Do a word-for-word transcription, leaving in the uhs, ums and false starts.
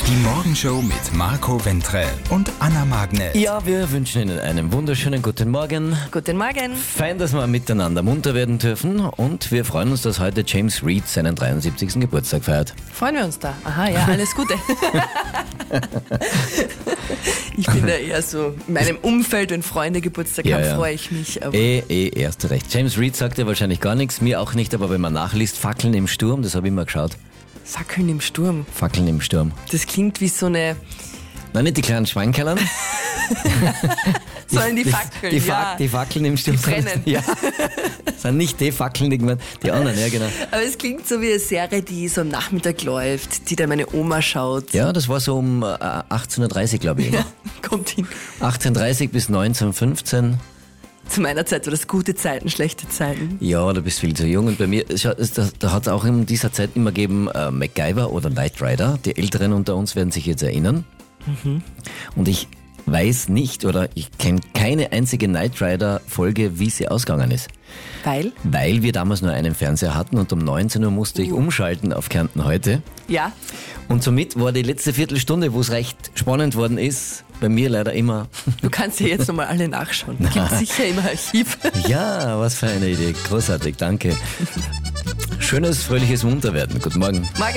Die Morgenshow mit Marco Ventrell und Anna Magnet. Ja, wir wünschen Ihnen einen wunderschönen guten Morgen. Guten Morgen. Fein, dass wir miteinander munter werden dürfen und wir freuen uns, dass heute James Reed seinen dreiundsiebzigsten Geburtstag feiert. Freuen wir uns da. Aha, ja, alles Gute. Ich bin da eher so in meinem Umfeld, wenn Freunde Geburtstag Ja, haben, ja. freue ich mich. Aber Eh, eh, erst recht. James Reed sagt ja wahrscheinlich gar nichts, mir auch nicht, aber wenn man nachliest, Fackeln im Sturm, das habe ich immer geschaut. Fackeln im Sturm. Fackeln im Sturm. Das klingt wie so eine... Nein, nicht die kleinen Schweinkerlern. Sollen die Fackeln, die, Fa- ja. die Fackeln im Sturm. Die brennen. Ja. Das sind nicht die Fackeln, die, die anderen, ja genau. Aber es klingt so wie eine Serie, die so am Nachmittag läuft, die da meine Oma schaut. Ja, das war so um äh, achtzehn Uhr dreißig, glaube ich. Immer. Kommt hin. achtzehn Uhr dreißig bis neunzehn Uhr fünfzehn. Zu meiner Zeit war das gute Zeiten, schlechte Zeiten. Ja, du bist viel zu jung. Und bei mir, schau, es- da, da hat es auch in dieser Zeit immer gegeben äh, MacGyver oder Knight Rider. Die Älteren unter uns werden sich jetzt erinnern. Und ich weiß nicht oder ich kenne keine einzige Knight Rider Folge, wie sie ausgegangen ist. Weil? Weil wir damals nur einen Fernseher hatten und um neunzehn Uhr musste ich umschalten auf Kärnten heute. Ja. Und somit war die letzte Viertelstunde, wo es recht spannend worden ist, bei mir leider immer, Du kannst ja jetzt nochmal alle nachschauen. Gibt sicher im Archiv. ja, was für eine Idee. Großartig, danke. Schönes, fröhliches Munterwerden. Guten Morgen. Morgen.